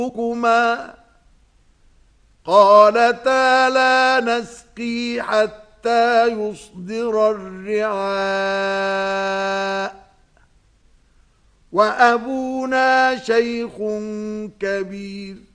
ربكما قالتا لا نسقي حتى يصدر الرعاء وأبونا شيخ كبير